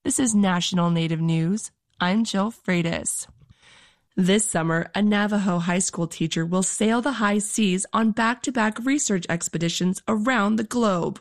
This is National Native News. I'm Jill Freitas. This summer, a Navajo high school teacher will sail the high seas on back-to-back research expeditions around the globe.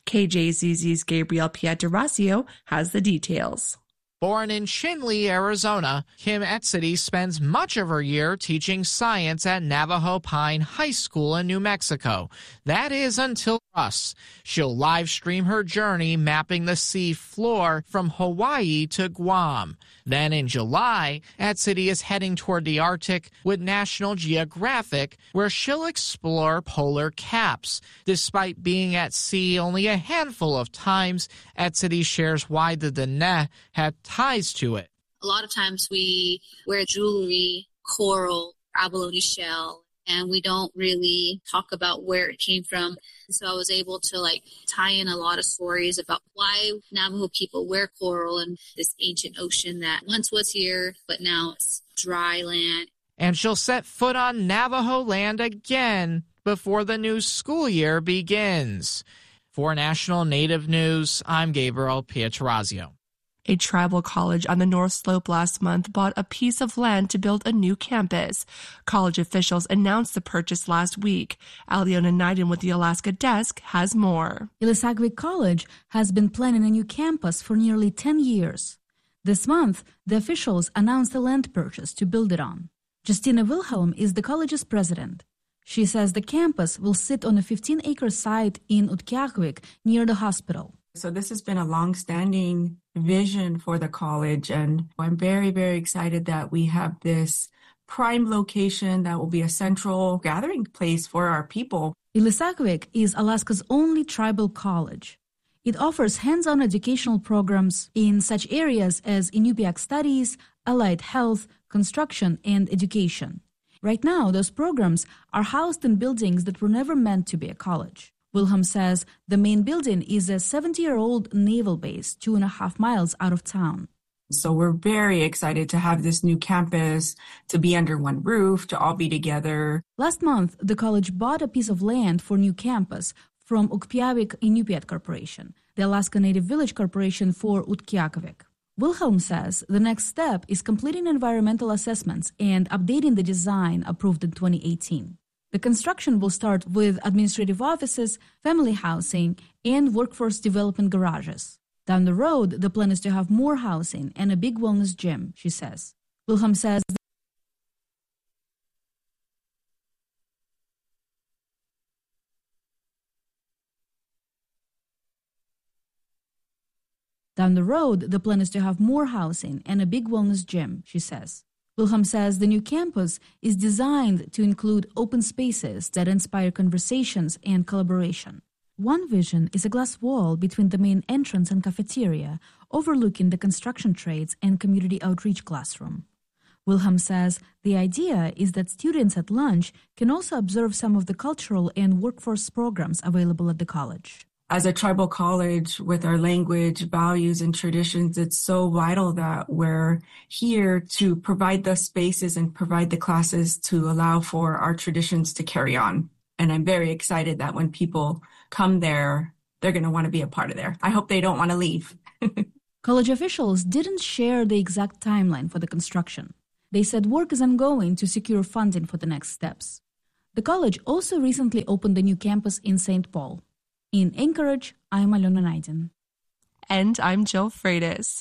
KJZZ's Gabriel Pietrasio has the details. Born in Chinle, Arizona, Kim Etzity spends much of her year teaching science at Navajo Pine High School in New Mexico. That is until Russ. She'll live stream her journey mapping the sea floor from Hawaii to Guam. Then in July, Etzity is heading toward the Arctic with National Geographic, where she'll explore polar caps. Despite being at sea only a handful of times, Etzity shares why the Diné had ties to it. A lot of times we wear jewelry, coral, abalone shell, and we don't really talk about where it came from. So I was able to tie in a lot of stories about why Navajo people wear coral in this ancient ocean that once was here, but now it's dry land. And she'll set foot on Navajo land again before the new school year begins. For National Native News, I'm Gabriel Pietrasio. A tribal college on the North Slope last month bought a piece of land to build a new campus. College officials announced the purchase last week. Aliona Naiden with the Alaska Desk has more. Ilisagvik College has been planning a new campus for nearly 10 years. This month, the officials announced a land purchase to build it on. Justina Wilhelm is the college's president. She says the campus will sit on a 15-acre site in Utqiagvik near the hospital. So this has been a long-standing vision for the college, and I'm very, very excited that we have this prime location that will be a central gathering place for our people. Ilisagvik is Alaska's only tribal college. It offers hands-on educational programs in such areas as Inupiaq studies, allied health, construction, and education. Right now, those programs are housed in buildings that were never meant to be a college. Wilhelm says the main building is a 70-year-old naval base 2.5 miles out of town. So we're very excited to have this new campus, to be under one roof, to all be together. Last month, the college bought a piece of land for new campus from Ukpiavik Inupiat Corporation, the Alaska Native Village Corporation for Utqiagvik. Wilhelm says the next step is completing environmental assessments and updating the design approved in 2018. The construction will start with administrative offices, family housing, and workforce development garages. Down the road, the plan is to have more housing and a big wellness gym, she says. Wilhelm says Down the road, the plan is to have more housing and a big wellness gym, she says. Wilhelm says the new campus is designed to include open spaces that inspire conversations and collaboration. One vision is a glass wall between the main entrance and cafeteria, overlooking the construction trades and community outreach classroom. Wilhelm says the idea is that students at lunch can also observe some of the cultural and workforce programs available at the college. As a tribal college with our language, values, and traditions, it's so vital that we're here to provide the spaces and provide the classes to allow for our traditions to carry on. And I'm very excited that when people come there, they're going to want to be a part of there. I hope they don't want to leave. College officials didn't share the exact timeline for the construction. They said work is ongoing to secure funding for the next steps. The college also recently opened a new campus in St. Paul. In Anchorage, I'm Aliona Naiden. And I'm Jill Freitas.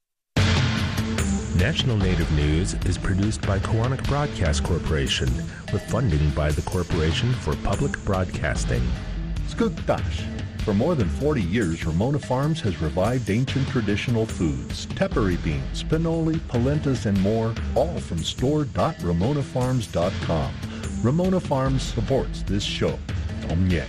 National Native News is produced by Koahnic Broadcast Corporation with funding by the Corporation for Public Broadcasting. Skuktash. For more than 40 years, Ramona Farms has revived ancient traditional foods, tepary beans, pinoli, polentas, and more, all from store.ramonafarms.com. Ramona Farms supports this show. Omye.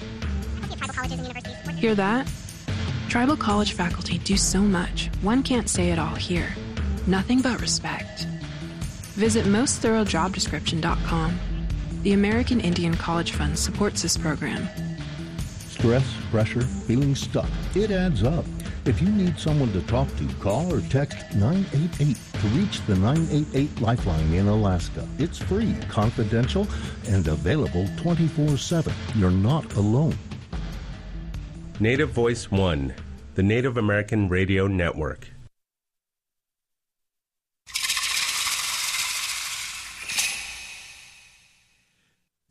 Hear that? Tribal college faculty do so much, one can't say it all here. Nothing but respect. Visit mostthoroughdjobdescription.com. The American Indian College Fund supports this program. Stress, pressure, feeling stuck. It adds up. If you need someone to talk to, call or text 988 to reach the 988 Lifeline in Alaska. It's free, confidential, and available 24/7. You're not alone. Native Voice One, the Native American Radio Network.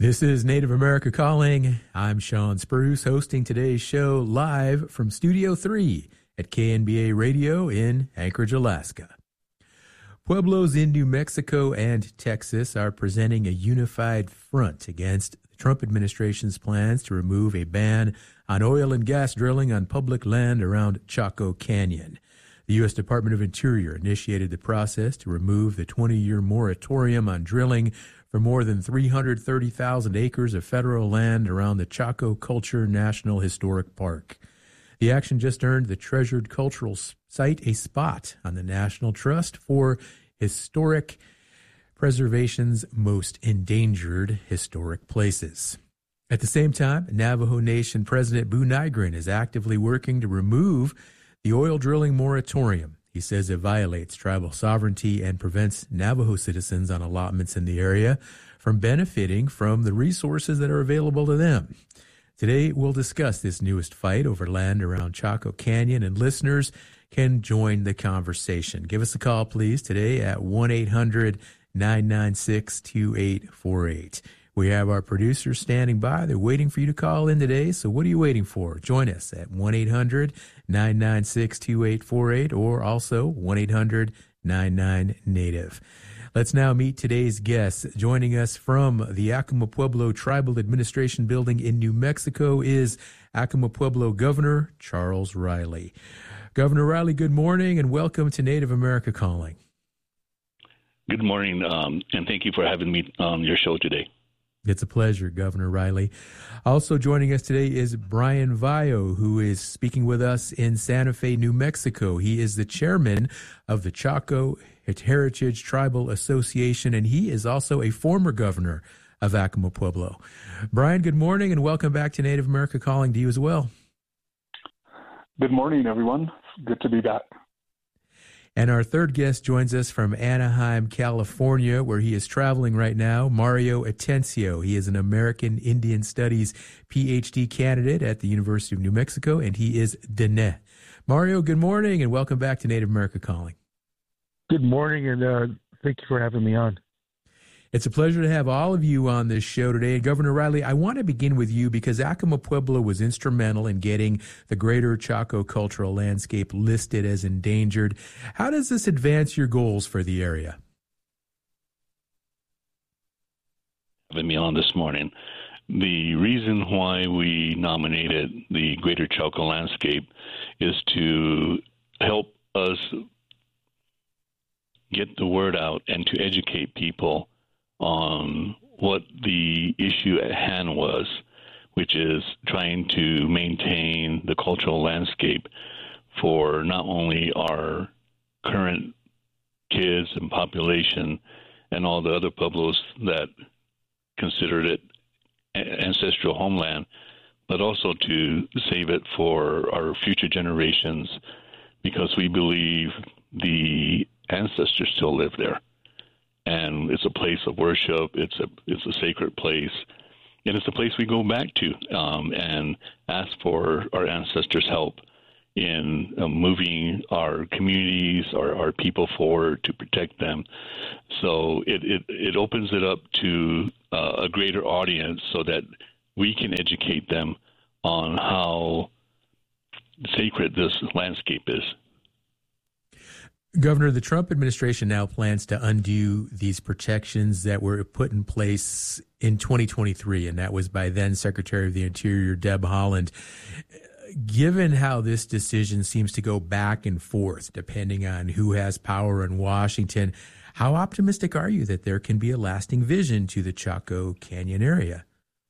This is Native America Calling. I'm Sean Spruce, hosting today's show live from Studio 3 at KNBA Radio in Anchorage, Alaska. Pueblos in New Mexico and Texas are presenting a unified front against the Trump administration's plans to remove a ban on oil and gas drilling on public land around Chaco Canyon. The U.S. Department of Interior initiated the process to remove the 20-year moratorium on drilling for more than 330,000 acres of federal land around the Chaco Culture National Historic Park. The action just earned the treasured cultural site a spot on the National Trust for Historic Preservation's Most Endangered Historic Places. At the same time, Navajo Nation President Boo Nygren is actively working to remove the oil drilling moratorium. He says it violates tribal sovereignty and prevents Navajo citizens on allotments in the area from benefiting from the resources that are available to them. Today, we'll discuss this newest fight over land around Chaco Canyon, and listeners can join the conversation. Give us a call, please, today at 1-800-996-2848. We have our producers standing by. They're waiting for you to call in today. So what are you waiting for? Join us at 1-800-996-2848 or also 1-800-99-NATIVE. Let's now meet today's guests. Joining us from the Acoma Pueblo Tribal Administration Building in New Mexico is Acoma Pueblo Governor Charles Riley. Governor Riley, good morning and welcome to Native America Calling. Good morning, and thank you for having me on your show today. It's a pleasure, Governor Riley. Also joining us today is Brian Vayo, who is speaking with us in Santa Fe, New Mexico. He is the chairman of the Chaco Heritage Tribal Association, and he is also a former governor of Acoma Pueblo. Brian, good morning, and welcome back to Native America Calling to you as well. Good morning, everyone. Good to be back. And our third guest joins us from Anaheim, California, where he is traveling right now, Mario Atencio. He is an American Indian Studies PhD candidate at the University of New Mexico, and he is Diné. Mario, good morning, and welcome back to Native America Calling. Good morning, and thank you for having me on. It's a pleasure to have all of you on this show today. And Governor Riley, I want to begin with you because Acoma Pueblo was instrumental in getting the greater Chaco cultural landscape listed as endangered. How does this advance your goals for the area? Having me on this morning. The reason why we nominated the greater Chaco landscape is to help us get the word out and to educate people on what the issue at hand was, which is trying to maintain the cultural landscape for not only our current kids and population and all the other Pueblos that considered it ancestral homeland, but also to save it for our future generations, because we believe the ancestors still live there. And it's a place of worship. It's a sacred place, and it's a place we go back to and ask for our ancestors' help in moving our communities, our people forward to protect them. So it opens it up to a greater audience so that we can educate them on how sacred this landscape is. Governor, the Trump administration now plans to undo these protections that were put in place in 2023, and that was by then Secretary of the Interior Deb Haaland. Given how this decision seems to go back and forth, depending on who has power in Washington, how optimistic are you that there can be a lasting vision to the Chaco Canyon area?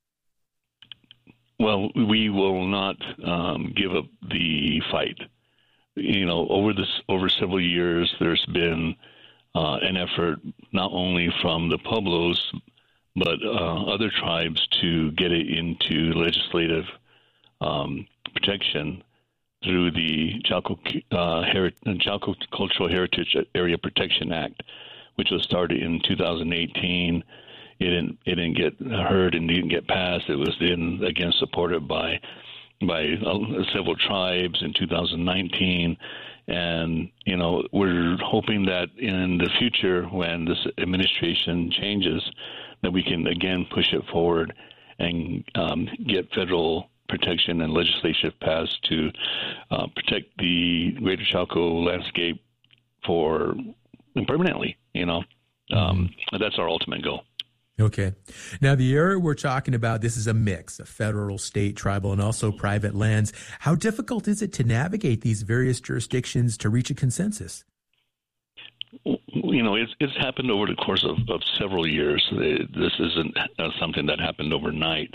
Well, we will not give up the fight. You know, over several years, there's been an effort not only from the Pueblos, but other tribes to get it into legislative protection through the Chaco Cultural Heritage Area Protection Act, which was started in 2018. It didn't get heard and didn't get passed. It was then again supported by several tribes in 2019, and we're hoping that in the future, when this administration changes, that we can again push it forward and get federal protection and legislation passed to protect the Greater Chaco landscape permanently. That's our ultimate goal. Okay. Now, the area we're talking about, this is a mix of federal, state, tribal, and also private lands. How difficult is it to navigate these various jurisdictions to reach a consensus? It's happened over the course of several years. This isn't something that happened overnight.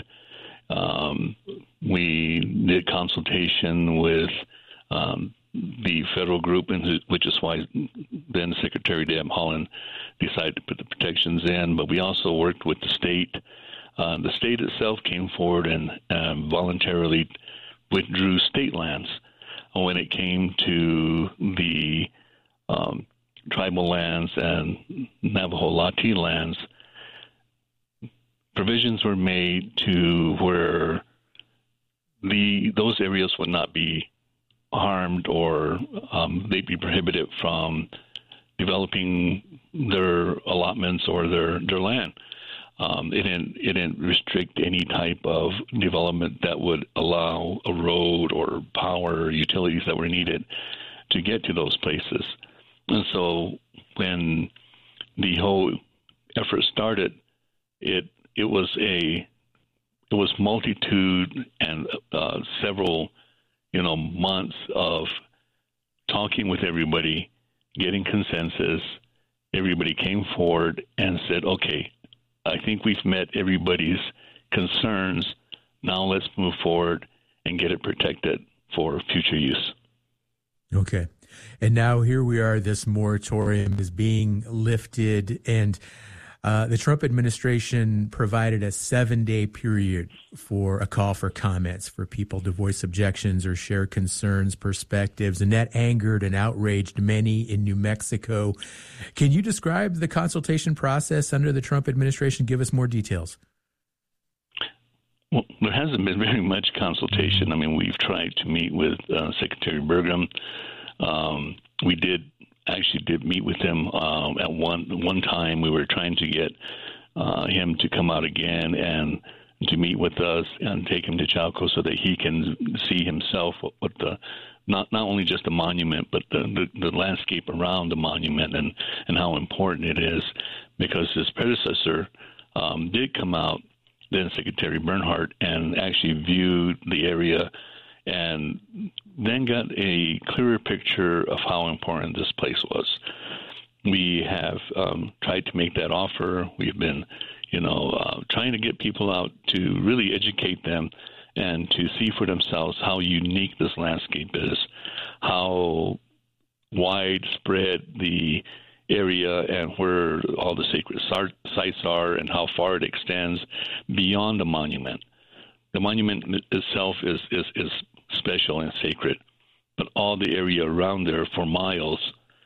We did consultation with the federal group, which is why then Secretary Dan Holland decided to put the protections in. But we also worked with the state. The state itself came forward and voluntarily withdrew state lands when it came to the tribal lands and Navajo Lati lands. Provisions were made to where those areas would not be harmed or they'd be prohibited from developing their allotments or their land. It didn't restrict any type of development that would allow a road or power or utilities that were needed to get to those places. And so when the whole effort started, it was multitude and several months of talking with everybody, getting consensus. Everybody came forward and said, okay, I think we've met everybody's concerns. Now let's move forward and get it protected for future use. Okay. And now here we are, this moratorium is being lifted, and the Trump administration provided a 7-day period for a call for comments for people to voice objections or share concerns, perspectives, and that angered and outraged many in New Mexico. Can you describe the consultation process under the Trump administration? Give us more details. Well, there hasn't been very much consultation. I mean, we've tried to meet with Secretary Burgum. We did meet with him at one time. We were trying to get him to come out again and to meet with us and take him to Chalco so that he can see himself what the not only just the monument but the landscape around the monument and how important it is, because his predecessor did come out, then Secretary Bernhardt, and actually viewed the area and then got a clearer picture of how important this place was. We have tried to make that offer. We've been, trying to get people out to really educate them and to see for themselves how unique this landscape is, how widespread the area and where all the sacred sites are, and how far it extends beyond the monument. The monument itself is special and sacred, but all the area around there for miles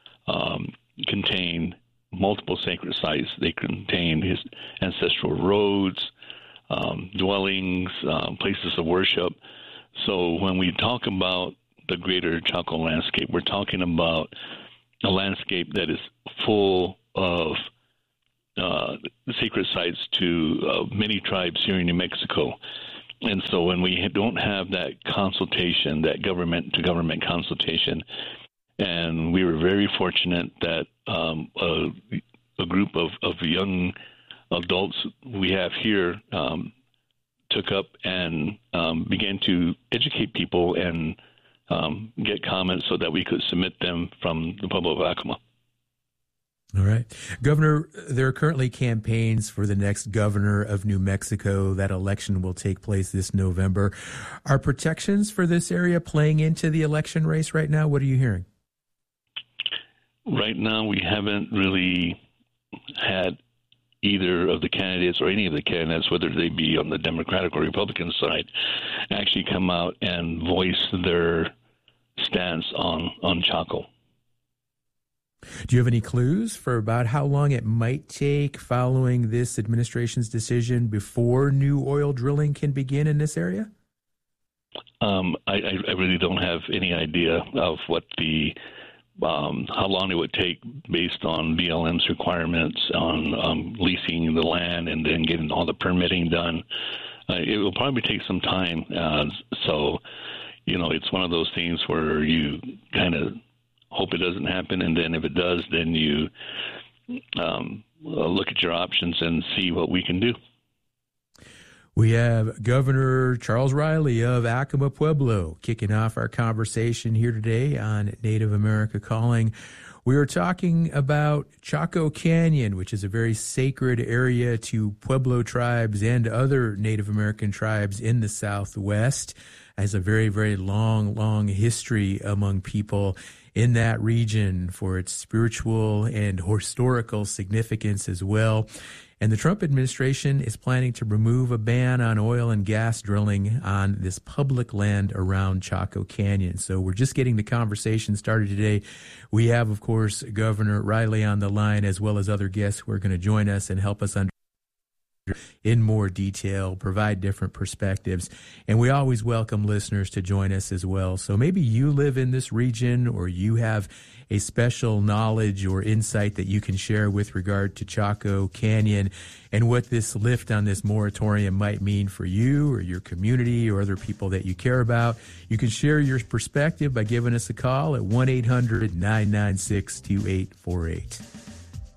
contain multiple sacred sites. They contain his ancestral roads, dwellings, places of worship. So when we talk about the Greater Chaco landscape, we're talking about a landscape that is full of sacred sites to many tribes here in New Mexico. And so when we don't have that consultation, that government-to-government consultation, and we were very fortunate that a group of young adults we have here took up and began to educate people and get comments so that we could submit them from the Pueblo of Acoma. All right. Governor, there are currently campaigns for the next governor of New Mexico. That election will take place this November. Are protections for this area playing into the election race right now? What are you hearing? Right now, we haven't really had either of the candidates or any of the candidates, whether they be on the Democratic or Republican side, actually come out and voice their stance on Chaco. Do you have any clues for about how long it might take following this administration's decision before new oil drilling can begin in this area? I really don't have any idea of what the how long it would take based on BLM's requirements on leasing the land and then getting all the permitting done. It will probably take some time. So, it's one of those things where you kind of hope it doesn't happen, and then if it does, then you look at your options and see what we can do. We have Governor Charles Riley of Acoma Pueblo kicking off our conversation here today on Native America Calling. We are talking about Chaco Canyon, which is a very sacred area to Pueblo tribes and other Native American tribes in the Southwest. It has a very, very long history among people in that region for its spiritual and historical significance as well. And the Trump administration is planning to remove a ban on oil and gas drilling on this public land around Chaco Canyon. So we're just getting the conversation started today. We have, of course, Governor Riley on the line, as well as other guests who are going to join us and help us understand in more detail, provide different perspectives. And we always welcome listeners to join us as well. So maybe you live in this region, or you have a special knowledge or insight that you can share with regard to Chaco Canyon and what this lift on this moratorium might mean for you or your community or other people that you care about. You can share your perspective by giving us a call at 1-800-996-2848.